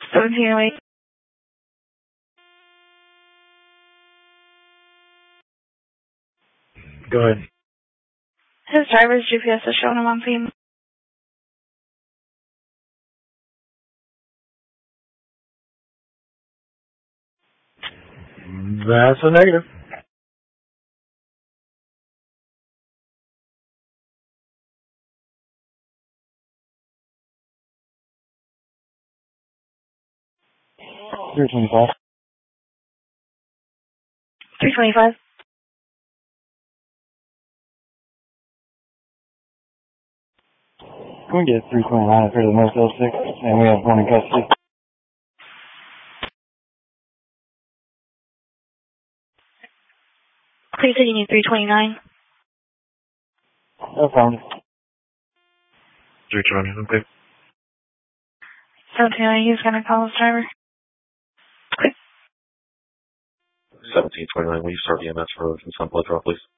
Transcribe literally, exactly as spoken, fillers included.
seventeen oh eight. Go ahead. His driver's G P S is showing him on scene. That's a negative. three twenty-five. three twenty-five. Can we get three twenty-nine for the North L six, and we have one in custody? Please say you need three twenty-nine. No problem. three twenty, okay. seventeen oh eight, he's gonna call his driver. seventeen twenty-nine, will you start E M S for some blood draw, please?